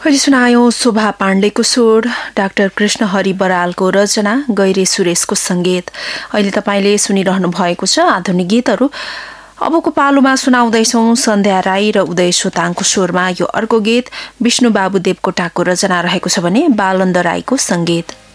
अहिले सुनायौं शोभा पाण्डेको स्वर, डाक्टर कृष्ण हरि बरालको रचना, गैरे सुरेशको संगीत। अहिले तपाईले सुनिरहनु भएको छ आधुनिक गीतहरू। अबको पालोमा सुनाउँदैछौं सन्ध्या राई र उदय सोताङको स्वरमा यो अर्को गीत विष्णु बाबु देवकोटाको रचना रहेको छ भने बालन्द राईको संगीत।